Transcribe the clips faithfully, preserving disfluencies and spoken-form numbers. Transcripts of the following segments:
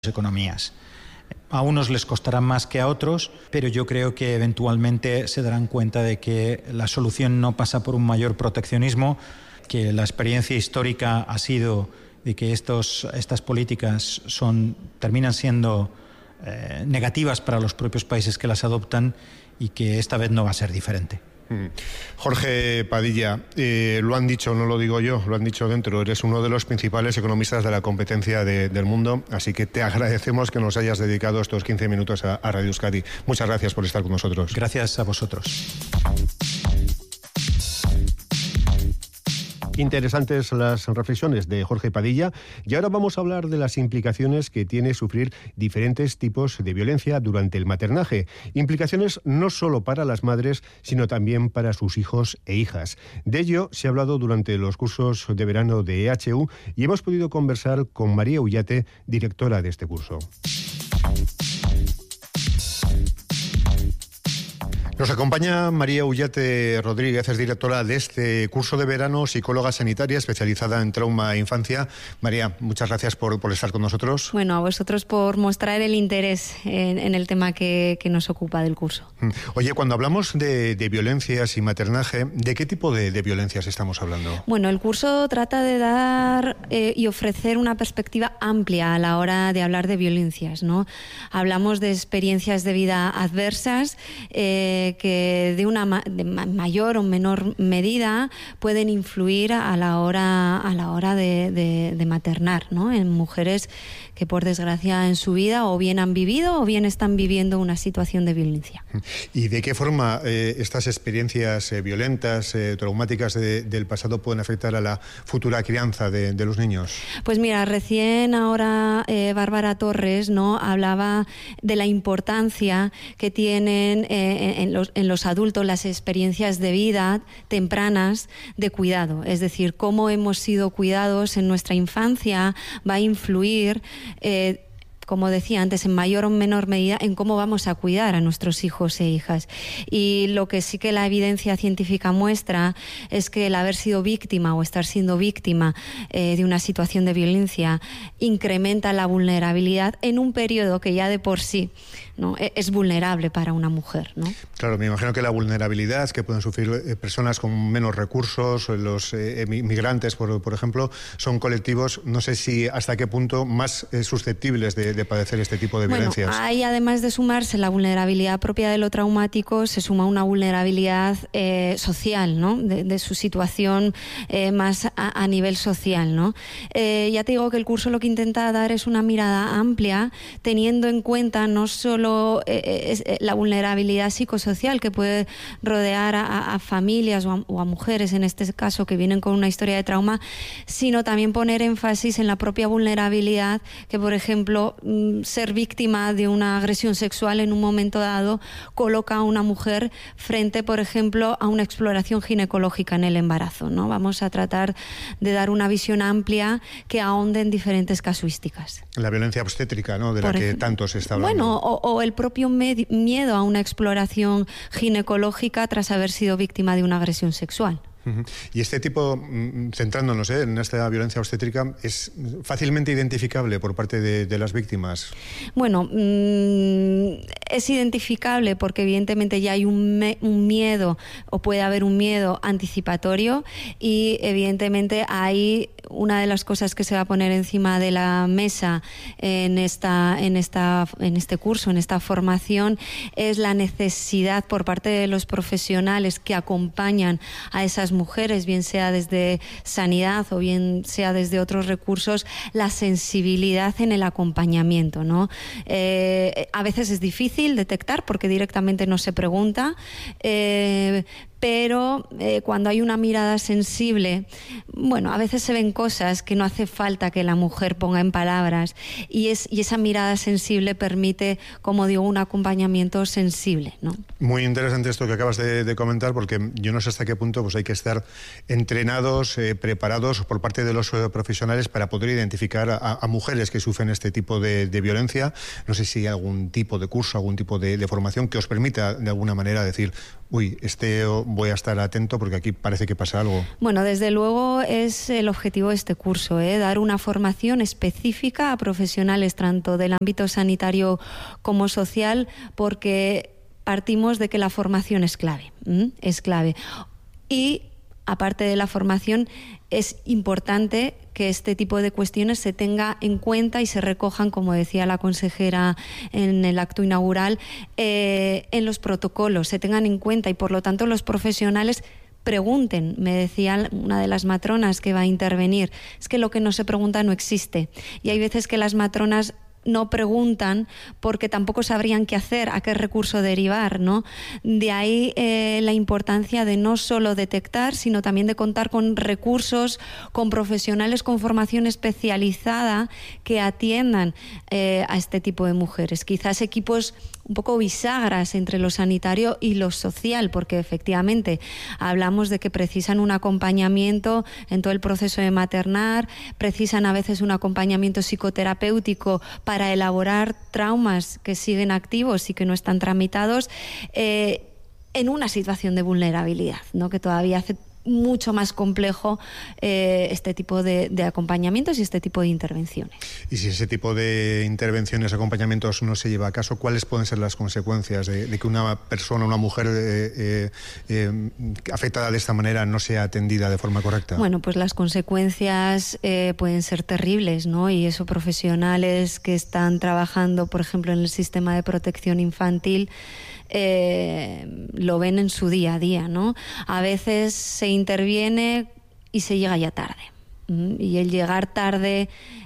economías. A unos les costará más que a otros, pero yo creo que eventualmente se darán cuenta de que la solución no pasa por un mayor proteccionismo, que la experiencia histórica ha sido de que estos, estas políticas son, terminan siendo eh, negativas para los propios países que las adoptan y que esta vez no va a ser diferente. Jorge Padilla, eh, lo han dicho, no lo digo yo, lo han dicho dentro, eres uno de los principales economistas de la competencia de, del mundo, así que te agradecemos que nos hayas dedicado estos quince minutos a, a Radio Euskadi. Muchas gracias por estar con nosotros. Gracias a vosotros. Interesantes las reflexiones de Jorge Padilla, y ahora vamos a hablar de las implicaciones que tiene sufrir diferentes tipos de violencia durante el maternaje. Implicaciones no solo para las madres, sino también para sus hijos e hijas. De ello se ha hablado durante los cursos de verano de E H U y hemos podido conversar con María Ullate, directora de este curso. Nos acompaña María Ullate Rodríguez, es directora de este curso de verano, psicóloga sanitaria especializada en trauma e infancia. María, muchas gracias por, por estar con nosotros. Bueno, a vosotros por mostrar el interés en, en el tema que, que nos ocupa del curso. Oye, cuando hablamos de, de violencias y maternaje, ¿de qué tipo de, de violencias estamos hablando? Bueno, el curso trata de dar eh, y ofrecer una perspectiva amplia a la hora de hablar de violencias, ¿no? Hablamos de experiencias de vida adversas, eh, que de una ma- de mayor o menor medida pueden influir a la hora a la hora de, de, de maternar, ¿no? En mujeres que por desgracia en su vida o bien han vivido o bien están viviendo una situación de violencia. ¿Y de qué forma eh, estas experiencias eh, violentas, eh, traumáticas de, del pasado pueden afectar a la futura crianza de, de los niños? Pues mira, recién ahora eh, Bárbara Torres, ¿no?, hablaba de la importancia que tienen eh, en, los, en los adultos las experiencias de vida tempranas de cuidado. Es decir, cómo hemos sido cuidados en nuestra infancia va a influir Eh, como decía antes, en mayor o menor medida en cómo vamos a cuidar a nuestros hijos e hijas. Y lo que sí que la evidencia científica muestra es que el haber sido víctima o estar siendo víctima eh, de una situación de violencia incrementa la vulnerabilidad en un periodo que ya de por sí, ¿no?, es vulnerable para una mujer, ¿no? Claro, me imagino que la vulnerabilidad que pueden sufrir eh, personas con menos recursos, los eh, migrantes, por, por ejemplo, son colectivos, no sé si hasta qué punto más eh, susceptibles de, de padecer este tipo de bueno, violencias. Ahí, además de sumarse la vulnerabilidad propia de lo traumático, se suma una vulnerabilidad eh, social, ¿no?, de, de su situación eh, más a, a nivel social, ¿no? Eh, ya te digo que el curso lo que intenta dar es una mirada amplia, teniendo en cuenta no solo eh, es, eh, la vulnerabilidad psicosocial que puede rodear a, a familias o a, o a mujeres, en este caso, que vienen con una historia de trauma, sino también poner énfasis en la propia vulnerabilidad que, por ejemplo, ser víctima de una agresión sexual en un momento dado coloca a una mujer frente, por ejemplo, a una exploración ginecológica en el embarazo, ¿no? Vamos a tratar de dar una visión amplia que ahonde en diferentes casuísticas. La violencia obstétrica, ¿no?, de por la que ejemplo, tanto se está hablando. Bueno, o, o el propio med- miedo a una exploración ginecológica tras haber sido víctima de una agresión sexual. Uh-huh. Y este tipo, centrándonos ¿eh? en esta violencia obstétrica, ¿es fácilmente identificable por parte de, de las víctimas? Bueno, mmm, es identificable porque evidentemente ya hay un, me- un miedo, o puede haber un miedo anticipatorio, y evidentemente hay una de las cosas que se va a poner encima de la mesa en esta, en esta, en este curso, en esta formación, es la necesidad por parte de los profesionales que acompañan a esas mujeres, bien sea desde sanidad o bien sea desde otros recursos, la sensibilidad en el acompañamiento, ¿no? Eh, a veces es difícil detectar porque directamente no se pregunta, eh, pero eh, cuando hay una mirada sensible, bueno, a veces se ven cosas que no hace falta que la mujer ponga en palabras, y, es, y esa mirada sensible permite, como digo, un acompañamiento sensible, ¿no? Muy interesante esto que acabas de, de comentar, porque yo no sé hasta qué punto pues hay que estar entrenados, eh, preparados por parte de los eh, profesionales para poder identificar a, a mujeres que sufren este tipo de, de violencia. No sé si hay algún tipo de curso, algún tipo de, de formación que os permita de alguna manera decir, uy, este voy a estar atento porque aquí parece que pasa algo? Bueno, desde luego es el objetivo de este curso, ¿eh? Dar una formación específica a profesionales tanto del ámbito sanitario como social, porque partimos de que la formación es clave, ¿m? es clave. Y aparte de la formación, es importante que este tipo de cuestiones se tenga en cuenta y se recojan, como decía la consejera en el acto inaugural, eh, en los protocolos, se tengan en cuenta y por lo tanto los profesionales pregunten. Me decía una de las matronas que va a intervenir, es que lo que no se pregunta no existe. Y hay veces que las matronas no preguntan porque tampoco sabrían qué hacer, a qué recurso derivar, ¿no? De ahí eh, la importancia de no solo detectar, sino también de contar con recursos, con profesionales con formación especializada que atiendan eh, a este tipo de mujeres. Quizás equipos un poco bisagras entre lo sanitario y lo social, porque efectivamente hablamos de que precisan un acompañamiento en todo el proceso de maternar, precisan a veces un acompañamiento psicoterapéutico para elaborar traumas que siguen activos y que no están tramitados, eh, en una situación de vulnerabilidad, ¿no? Que todavía hace mucho más complejo eh, este tipo de, de acompañamientos y este tipo de intervenciones. Y si ese tipo de intervenciones, acompañamientos no se lleva a caso, ¿cuáles pueden ser las consecuencias de, de que una persona, una mujer eh, eh, eh, afectada de esta manera no sea atendida de forma correcta? Bueno, pues las consecuencias eh, pueden ser terribles, ¿no? Y eso, profesionales que están trabajando, por ejemplo, en el sistema de protección infantil, Eh, lo ven en su día a día, ¿no? A veces se interviene y se llega ya tarde. Y el llegar tarde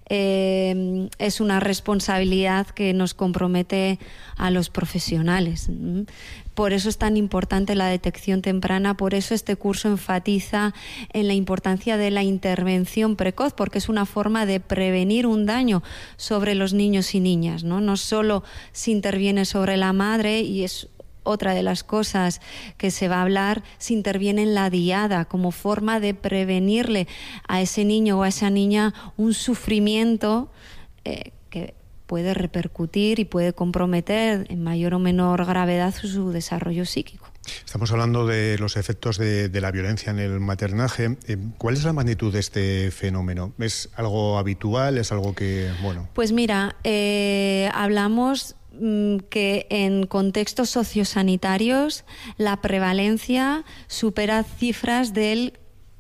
eh, es una responsabilidad que nos compromete a los profesionales. Por eso es tan importante la detección temprana, por eso este curso enfatiza en la importancia de la intervención precoz, porque es una forma de prevenir un daño sobre los niños y niñas, ¿no? No solo se interviene sobre la madre, y es otra de las cosas que se va a hablar, se interviene en la diada como forma de prevenirle a ese niño o a esa niña un sufrimiento eh, que puede repercutir y puede comprometer en mayor o menor gravedad su, su desarrollo psíquico. Estamos hablando de los efectos de, de la violencia en el maternaje. ¿Cuál es la magnitud de este fenómeno? ¿Es algo habitual? ¿Es algo que, bueno? Pues mira, eh, hablamos que en contextos sociosanitarios la prevalencia supera cifras del...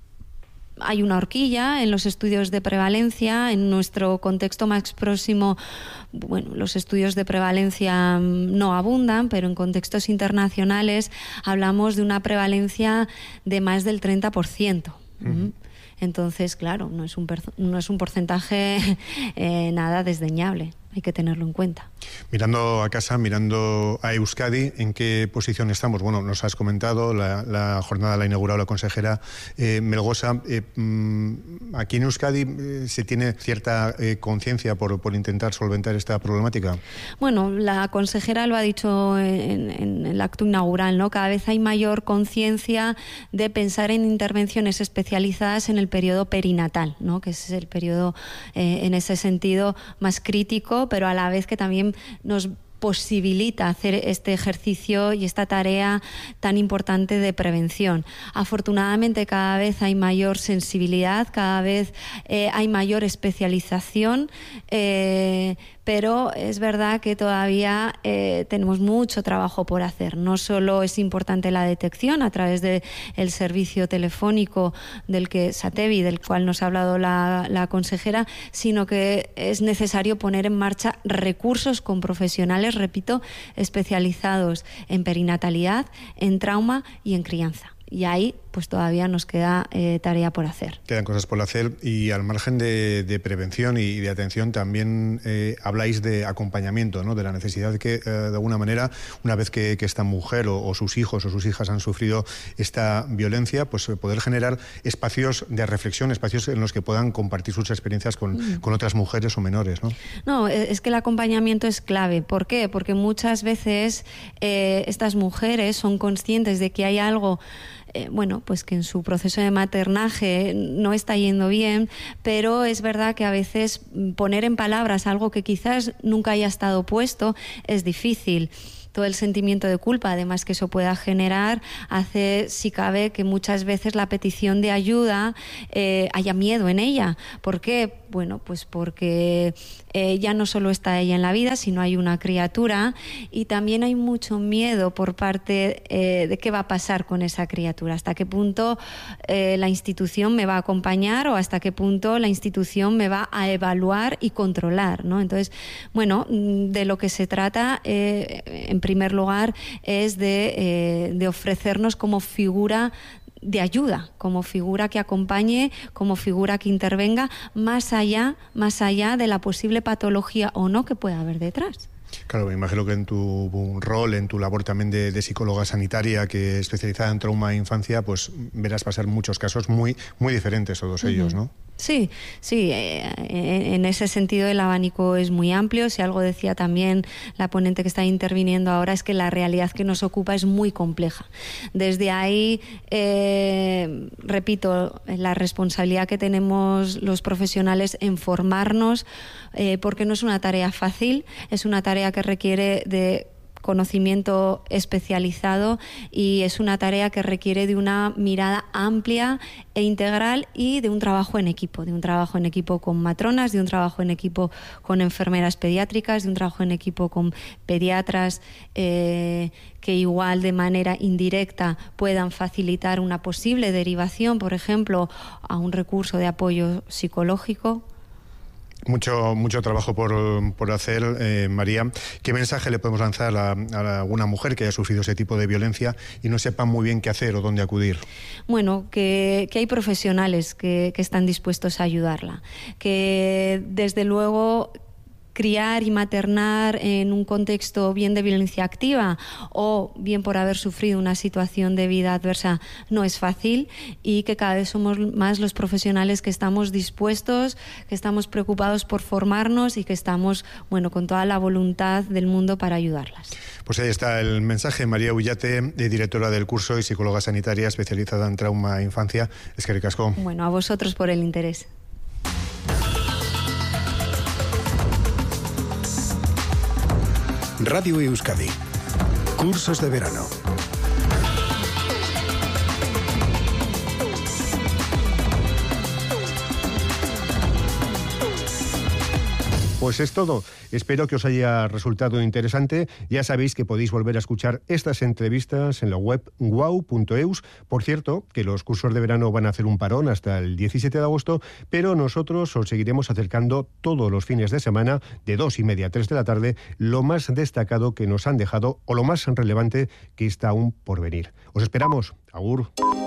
Hay una horquilla en los estudios de prevalencia. En nuestro contexto más próximo, bueno, los estudios de prevalencia no abundan, pero en contextos internacionales hablamos de una prevalencia de más del treinta por ciento. Uh-huh. Entonces, claro, no es un, no es un porcentaje eh, nada desdeñable. Hay que tenerlo en cuenta. Mirando a casa, mirando a Euskadi, ¿en qué posición estamos? Bueno, nos has comentado, la, la jornada la ha inaugurado la consejera eh, Melgosa. Eh, ¿Aquí en Euskadi eh, se tiene cierta eh, conciencia por, por intentar solventar esta problemática? Bueno, la consejera lo ha dicho en, en el acto inaugural, ¿no? Cada vez hay mayor conciencia de pensar en intervenciones especializadas en el periodo perinatal, ¿no? Que es el periodo, eh, en ese sentido, más crítico, pero a la vez que también nos posibilita hacer este ejercicio y esta tarea tan importante de prevención. Afortunadamente cada vez hay mayor sensibilidad, cada vez eh, hay mayor especialización, eh, pero es verdad que todavía eh, tenemos mucho trabajo por hacer. No solo es importante la detección a través del servicio telefónico del que Satevi, del cual nos ha hablado la, la consejera, sino que es necesario poner en marcha recursos con profesionales, repito, especializados en perinatalidad, en trauma y en crianza. Y ahí pues todavía nos queda eh, tarea por hacer. Quedan cosas por hacer y al margen de, de prevención y de atención también eh, habláis de acompañamiento, ¿no? De la necesidad de que eh, de alguna manera, una vez que, que esta mujer o, o sus hijos o sus hijas han sufrido esta violencia, pues poder generar espacios de reflexión, espacios en los que puedan compartir sus experiencias con, mm. con otras mujeres o menores, ¿no? No, es que el acompañamiento es clave. ¿Por qué? Porque muchas veces eh, estas mujeres son conscientes de que hay algo Eh, bueno, pues que en su proceso de maternaje no está yendo bien, pero es verdad que a veces poner en palabras algo que quizás nunca haya estado puesto es difícil. todo el sentimiento de culpa, además que eso pueda generar, hace, si cabe, que muchas veces la petición de ayuda eh, haya miedo en ella. ¿Por qué? Bueno, pues porque eh, ya no solo está ella en la vida, sino hay una criatura, y también hay mucho miedo por parte eh, de qué va a pasar con esa criatura, hasta qué punto eh, la institución me va a acompañar o hasta qué punto la institución me va a evaluar y controlar, ¿no? Entonces, bueno, de lo que se trata, eh, en primer lugar, es de, eh, de ofrecernos como figura de ayuda, como figura que acompañe, como figura que intervenga, más allá, más allá de la posible patología o no que pueda haber detrás. Claro, me imagino que en tu rol, en tu labor también de, de psicóloga sanitaria, que especializada en trauma de infancia, pues verás pasar muchos casos muy, muy diferentes todos ellos, ¿no? Sí, sí, eh, en ese sentido el abanico es muy amplio. Si algo decía también la ponente que está interviniendo ahora, es que la realidad que nos ocupa es muy compleja. Desde ahí, eh, repito, la responsabilidad que tenemos los profesionales en formarnos, eh, porque no es una tarea fácil, es una tarea que requiere de conocimiento especializado y es una tarea que requiere de una mirada amplia e integral y de un trabajo en equipo, de un trabajo en equipo con matronas, de un trabajo en equipo con enfermeras pediátricas, de un trabajo en equipo con pediatras eh, que igual de manera indirecta puedan facilitar una posible derivación, por ejemplo, a un recurso de apoyo psicológico. Mucho, mucho trabajo por, por hacer, eh, María. ¿Qué mensaje le podemos lanzar a, a alguna mujer que haya sufrido ese tipo de violencia y no sepa muy bien qué hacer o dónde acudir? Bueno, que, que hay profesionales que, que están dispuestos a ayudarla, que desde luego criar y maternar en un contexto bien de violencia activa o bien por haber sufrido una situación de vida adversa no es fácil, y que cada vez somos más los profesionales que estamos dispuestos, que estamos preocupados por formarnos y que estamos, bueno, con toda la voluntad del mundo para ayudarlas. Pues ahí está el mensaje. María Ullate, directora del curso y psicóloga sanitaria especializada en trauma e infancia. Eskerrik asko. Bueno, a vosotros por el interés. Radio Euskadi. Cursos de verano. Pues es todo. Espero que os haya resultado interesante. Ya sabéis que podéis volver a escuchar estas entrevistas en la web guau punto eus. Por cierto, que los cursos de verano van a hacer un parón hasta el diecisiete de agosto, pero nosotros os seguiremos acercando todos los fines de semana, de dos y media a tres de la tarde, lo más destacado que nos han dejado o lo más relevante que está aún por venir. Os esperamos. Agur.